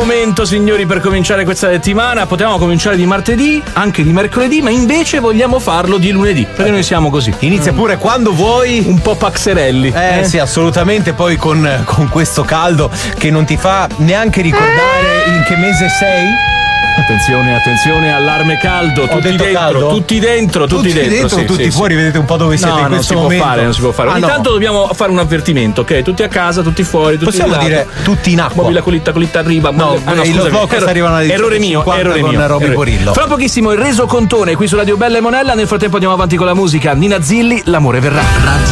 momento, signori, per cominciare questa settimana. Potevamo cominciare di martedì, anche di mercoledì, ma invece vogliamo farlo di lunedì, perché noi siamo così. Inizia pure quando vuoi. Un po' paxerelli. Sì, assolutamente. Poi con questo caldo che non ti fa neanche ricordare in che mese sei. Attenzione, allarme caldo. Tutti dentro, sì, tutti sì, fuori, sì. vedete un po' dove siete in questo momento. Non si può fare. Ogni tanto dobbiamo fare un avvertimento, ok? Tutti a casa, tutti fuori, tutti possiamo dire tutti in acqua. Muovi la colita arriva. No, scusa, arrivano alle errore mio. Con Roby Corillo. Fra pochissimo il resocontone qui su Radio Bella e Monella. Nel frattempo andiamo avanti con la musica. Nina Zilli, l'amore verrà.